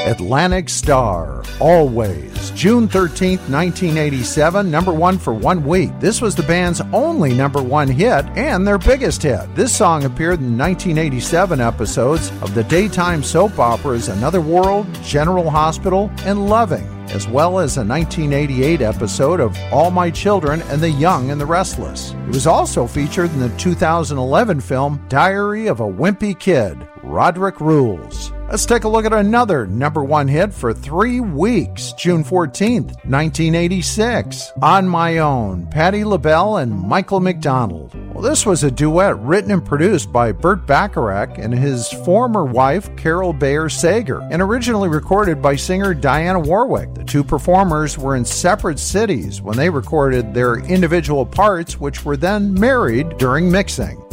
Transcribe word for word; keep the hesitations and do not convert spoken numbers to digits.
Atlantic Star, Always, June thirteenth, nineteen eighty-seven, number one for one week. This was the band's only number one hit and their biggest hit. This song appeared in nineteen eighty-seven episodes of the daytime soap operas Another World, General Hospital, and Loving, as well as a nineteen eighty-eight episode of All My Children and the Young and the Restless. It was also featured in the two thousand eleven film Diary of a Wimpy Kid, Roderick Rules. Let's take a look at another number one hit for three weeks, June fourteenth, nineteen eighty-six. On My Own, Patti LaBelle and Michael McDonald. Well, this was a duet written and produced by Burt Bacharach and his former wife, Carol Bayer Sager, and originally recorded by singer Diana Warwick. The two performers were in separate cities when they recorded their individual parts, which were then married during mixing.